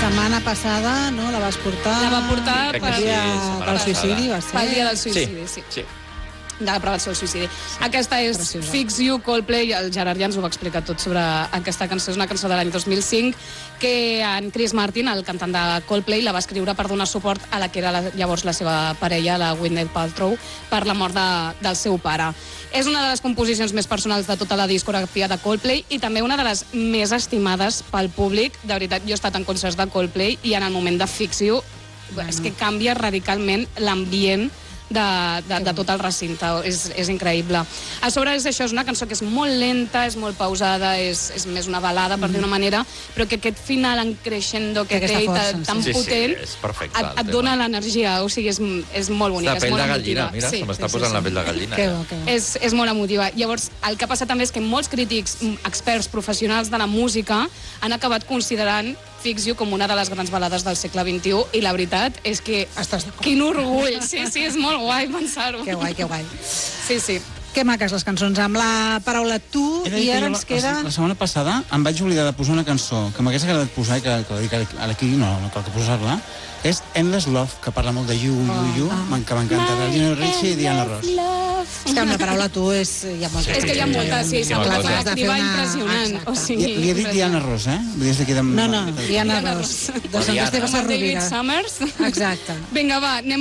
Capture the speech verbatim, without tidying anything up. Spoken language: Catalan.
setmana passada, no?, la vas portar... La va portar per per- dia sí, del suïcidi, va ser? Pel dia del suïcidi, sí. Sí. De la prevenció del suïcidi. Aquesta és Preciosa. Fix You, Coldplay, el Gerard ja ens ho va explicar tot sobre aquesta cançó. És una cançó de l'any dos mil cinc que en Chris Martin, el cantant de Coldplay, la va escriure per donar suport a la que era la, llavors la seva parella, la Gwyneth Paltrow, per la mort de, del seu pare. És una de les composicions més personals de tota la discografia de Coldplay i també una de les més estimades pel públic. De veritat, jo he estat en concerts de Coldplay i en el moment de Fix You bueno. és que canvia radicalment l'ambient de, de, de tot el recinte, és, és increïble. A sobre és això, és una cançó que és molt lenta, és molt pausada, és, és més una balada, per mm. dir una manera, però que aquest final en crescendo que té força, tan sí. potent, sí, sí, és perfecte, et, et dona l'energia, o sigui, és, és molt bonica. La pell de gallina, mira, sí, se m'està sí, posant sí, la pell de gallina. Que bo, que bo. És, és molt emotiva. Llavors, el que passa també és que molts crítics, experts, professionals de la música, han acabat considerant Fix You com una de les grans balades del segle vint-i-u i la veritat és que... Estàs d'acord. Quin orgull! Sí, sí, és molt guai pensar-ho. Que guai, que guai. Sí, sí. Que maques les cançons, amb la paraula tu, i ara ens queda... La, la setmana passada em vaig oblidar de posar una cançó que m'hagués agradat posar i que, que, que, que aquí no, no cal que posar-la. És Endless Love, que parla molt de you, you, you, oh, que m'encanta, de Lionel Richie i Diana Ross. És que amb la paraula tu és... Hi ha moltes, sí, és que hi ha moltes, sí, sí, clar, clar, has de fer una... una... impressionant. O sigui, li, li he dit Diana Ross, eh? Vull dir, de... No, no, Diana Ross. De Sant Esteve Sarrovira. David Summers. Exacte. Vinga, va, anem